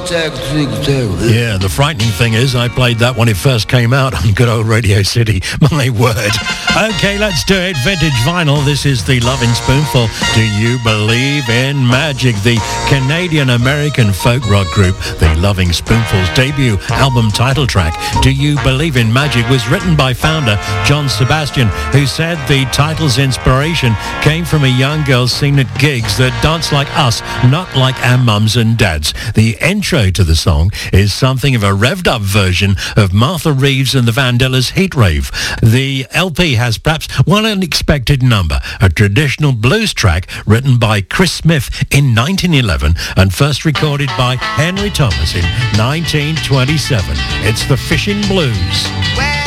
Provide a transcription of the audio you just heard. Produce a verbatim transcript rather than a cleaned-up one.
Yeah, the frightening thing is I played that when it first came out on good old Radio City. My word. Okay, let's do it. Vintage vinyl. This is the Lovin' Spoonful. Do you believe in magic? The Canadian-American folk rock group, the Lovin' Spoonful's debut album title track, Do You Believe in Magic, was written by founder John Sebastian, who said the title's inspiration came from a young girl seen at gigs that dance like us, not like our mums and dads. The intro to the song is something of a revved-up version of Martha Reeves and the Vandellas' Heat Rave. The L P has perhaps one unexpected number, a traditional blues track written by Chris Smith in nineteen eleven and first recorded by Henry Thomas in nineteen twenty-seven. It's the Fishing Blues.